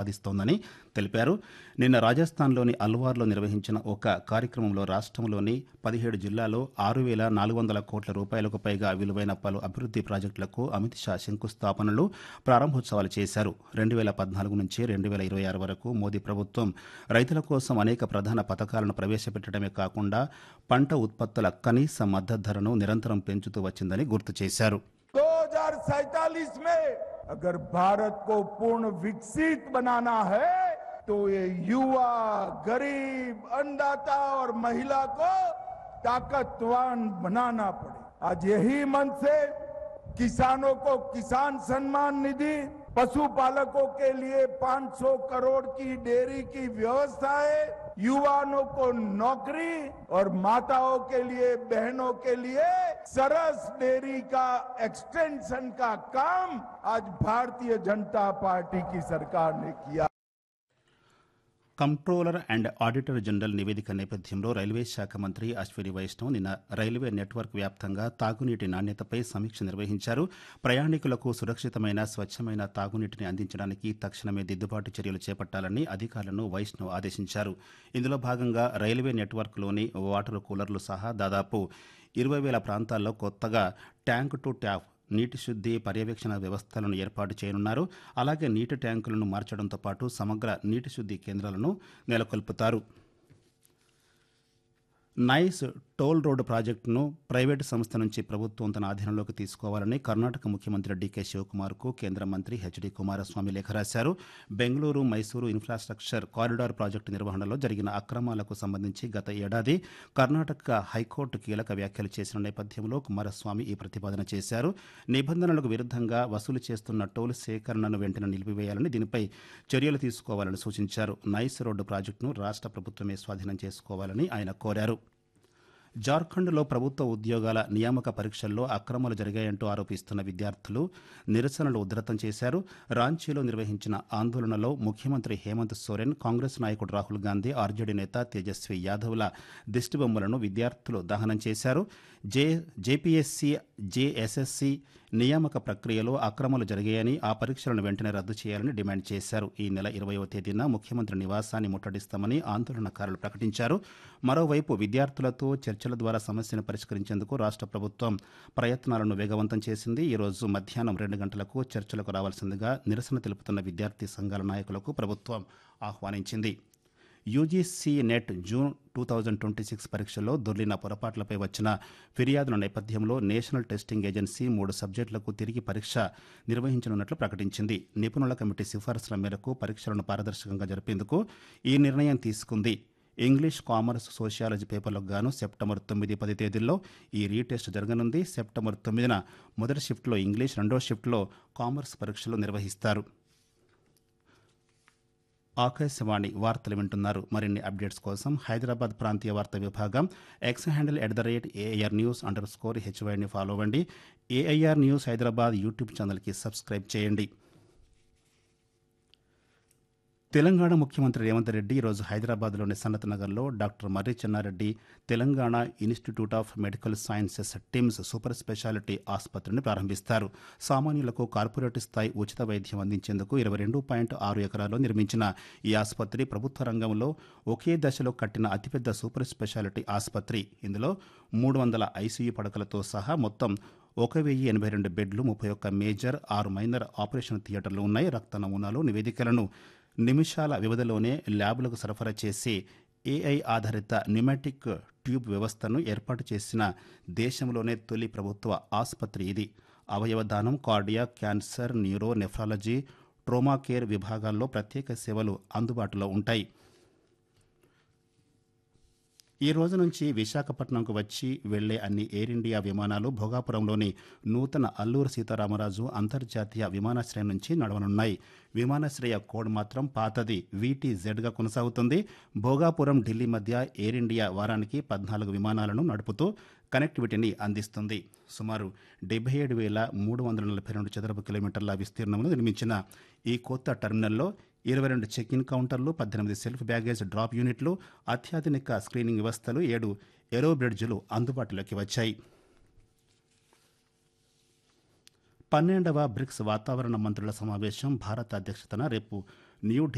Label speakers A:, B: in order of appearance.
A: సాధిస్తోందని తెలిపారు. నిన్న రాజస్థాన్లోని అల్వార్లో నిర్వహించిన ఒక కార్యక్రమంలో రాష్ట్రంలోని 17 జిల్లాల్లో 6,400 కోట్ల రూపాయలకు పైగా విలువైన పలు అభివృద్ది ప్రాజెక్టులకు అమిత్ షా శంకుస్థాపనలు, ప్రారంభోత్సవాలు చేశారు. 2014 నుంచి 2026 వరకు మోదీ ప్రభుత్వం రైతుల కోసం అనేక ప్రధాన పథకాలను ప్రవేశపెట్టడమే కాకుండా పంట ఉత్పత్తుల కనీస మద్దతు ధరను నిరంతరం పెంచుతూ వచ్చిందని గుర్తు చేశారు.
B: 2047 में अगर भारत को पूर्ण विकसित बनाना है तो ये युवा, गरीब, अन्नदाता और महिला को ताकतवान बनाना पड़े। आज यही मन से किसानों को किसान सम्मान निधि, पशुपालकों के लिए 500 करोड़ की डेयरी की व्यवस्था है, युवाओं को नौकरी और माताओं के लिए, बहनों के लिए सरस डेयरी का एक्सटेंशन का काम आज भारतीय जनता पार्टी की सरकार ने किया।
A: కంట్రోలర్ అండ్ ఆడిటర్ జనరల్ నివేదిక నేపథ్యంలో రైల్వే శాఖ మంత్రి అశ్విని వైష్ణవ్ నిన్న రైల్వే నెట్వర్క్ వ్యాప్తంగా తాగునీటి నాణ్యతపై సమీక్ష నిర్వహించారు. ప్రయాణికులకు సురక్షితమైన, స్వచ్ఛమైన తాగునీటిని అందించడానికి తక్షణమే దిద్దుబాటు చర్యలు చేపట్టాలని అధికారులను వైష్ణవ్ ఆదేశించారు. ఇందులో భాగంగా రైల్వే నెట్వర్క్లోని వాటర్ కూలర్లు సహా దాదాపు 20,000 ప్రాంతాల్లో కొత్తగా ట్యాంక్ టు ట్యాప్ నీటి శుద్ధి పర్యవేక్షణ వ్యవస్థలను ఏర్పాటు చేయనున్నారు. అలాగే నీటి ట్యాంకులను మార్చడంతో పాటు సమగ్ర నీటి శుద్ధి కేంద్రాలను నెలకొల్పుతారు. నైస్ టోల్ రోడ్డు ప్రాజెక్టును ప్రైవేటు సంస్థ నుంచి ప్రభుత్వం తన ఆధీనంలోకి తీసుకోవాలని కర్ణాటక ముఖ్యమంత్రి డీకే శివకుమార్కు కేంద్ర మంత్రి హెచ్డి కుమారస్వామి లేఖ రాశారు. Bengaluru, Mysuru infrastructure corridor project నిర్వహణలో జరిగిన అక్రమాలకు సంబంధించి గత ఏడాది కర్ణాటక హైకోర్టు కీలక వ్యాఖ్యలు చేసిన నేపథ్యంలో కుమారస్వామి ఈ ప్రతిపాదన చేశారు. నిబంధనలకు విరుద్ధంగా వసూలు చేస్తున్న టోల్ సేకరణను వెంటనే నిలిపివేయాలని, దీనిపై చర్యలు తీసుకోవాలని సూచించారు. నైస్ రోడ్డు ప్రాజెక్టును రాష్ట్ర ప్రభుత్వమే స్వాధీనం చేసుకోవాలని ఆయన కోరారు. జార్ఖండ్లో ప్రభుత్వ ఉద్యోగాల నియామక పరీక్షల్లో అక్రమాలు జరిగాయంటూ ఆరోపిస్తున్న విద్యార్థులు నిరసనలు ఉధృతం చేశారు. రాంచీలో నిర్వహించిన ఆందోళనలో ముఖ్యమంత్రి హేమంత్ సోరెన్, కాంగ్రెస్ నాయకుడు రాహుల్ గాంధీ, ఆర్జేడీ నేత తేజస్వి యాదవ్ల దిష్టిబొమ్మలను విద్యార్థులు దహనం చేశారు. జేపీఎస్సీ, జేఎస్ఎస్సీ నియామక ప్రక్రియలో అక్రమాలు జరిగాయని, ఆ పరీక్షలను వెంటనే రద్దు చేయాలని డిమాండ్ చేశారు. ఈ నెల 20వ తేదీన ముఖ్యమంత్రి నివాసాన్ని ముట్టడిస్తామని ఆందోళనకారులు ప్రకటించారు. మరోవైపు విద్యార్థులతో చర్చల ద్వారా సమస్యను పరిష్కరించేందుకు రాష్ట్ర ప్రభుత్వం ప్రయత్నాలను వేగవంతం చేసింది. ఈ రోజు మధ్యాహ్నం 2 గంటలకు చర్చలకు రావాల్సిందిగా నిరసన తెలుపుతున్న విద్యార్థి సంఘాల నాయకులకు ప్రభుత్వం ఆహ్వానించింది. యూజీసీ నెట్ జూన్ 2026 పరీక్షల్లో దొర్లిన పొరపాట్లపై వచ్చిన ఫిర్యాదుల నేపథ్యంలో నేషనల్ టెస్టింగ్ ఏజెన్సీ 3 సబ్జెక్టులకు తిరిగి పరీక్ష నిర్వహించనున్నట్లు ప్రకటించింది. నిపుణుల కమిటీ సిఫారసుల మేరకు పరీక్షలను పారదర్శకంగా జరిపేందుకు ఈ నిర్ణయం తీసుకుంది. ఇంగ్లీష్, కామర్స్, సోషియాలజీ పేపర్లకు గాను సెప్టెంబర్ 9, 10 తేదీల్లో ఈ రీటెస్ట్ జరగనుంది. సెప్టెంబర్ 9న మొదటి షిఫ్ట్లో ఇంగ్లీష్, రెండో షిఫ్ట్లో కామర్స్ పరీక్షలు నిర్వహిస్తారు. ఆకాశవాణి వార్తలు వింటున్నారు. మరిన్ని అప్డేట్స్ కోసం హైదరాబాద్ ప్రాంతీయ వార్తా విభాగం ఎక్స్ హ్యాండిల్ @AIR News_HYని ఫాలో అవ్వండి. AIR న్యూస్ హైదరాబాద్ యూట్యూబ్ ఛానల్కి సబ్స్క్రైబ్ చేయండి. తెలంగాణ ముఖ్యమంత్రి రేవంత్ రెడ్డి ఈరోజు హైదరాబాద్లోని సనత్ నగర్లో doctor Marri Chennareddy Telangana institute of medical sciences TIMS super speciality ఆసుపత్రిని ప్రారంభిస్తారు. సామాన్యులకు కార్పొరేట్ స్థాయి ఉచిత వైద్యం అందించేందుకు 22.6 ఎకరాల్లో నిర్మించిన ఈ ఆసుపత్రి ప్రభుత్వ రంగంలో ఒకే దశలో కట్టిన అతిపెద్ద సూపర్ స్పెషాలిటీ ఆసుపత్రి. ఇందులో 300 ఐసీయూ పడకలతో సహా మొత్తం 1082 బెడ్లు, 31 మేజర్, 6 మైనర్ ఆపరేషన్ థియేటర్లు ఉన్నాయి. రక్త నమూనాలు, నివేదికలను నిమిషాల వ్యవధిలోనే ల్యాబ్లకు సరఫరా చేసి AI ఆధారిత న్యూమాటిక్ ట్యూబ్ వ్యవస్థను ఏర్పాటు చేసిన దేశంలోనే తొలి ప్రభుత్వ ఆసుపత్రి ఇది. అవయవదానం, cardiac, cancer, neuro, nephrology, ట్రోమా care విభాగాల్లో ప్రత్యేక సేవలు అందుబాటులో ఉంటాయి. ఈ రోజు నుంచి విశాఖపట్నంకు వచ్చి వెళ్లే అన్ని ఎయిర్ ఇండియా విమానాలు భోగాపురంలోని నూతన అల్లూరు సీతారామరాజు అంతర్జాతీయ విమానాశ్రయం నుంచి నడవనున్నాయి. విమానాశ్రయ కోడ్ మాత్రం పాతది VTZగా కొనసాగుతుంది. భోగాపురం, ఢిల్లీ మధ్య ఎయిర్ ఇండియా వారానికి 14 విమానాలను నడుపుతూ కనెక్టివిటీని అందిస్తుంది. సుమారు 77,342 చదరపు కిలోమీటర్ల విస్తీర్ణంలో నిర్మించిన ఈ కొత్త టెర్మినల్లో 22 చెక్-ఇన్ కౌంటర్లు, 18 సెల్ఫ్ బ్యాగేజ్ డ్రాప్ యూనిట్లు, అత్యాధునిక స్క్రీనింగ్ వ్యవస్థలు, 7 ఏరో బ్రిడ్జ్లు అందుబాటులోకి వచ్చాయి. 12వ బ్రిక్స్ వాతావరణ మంత్రుల సమావేశం భారత అధ్యక్షతన రేపు న్యూఢిల్లీ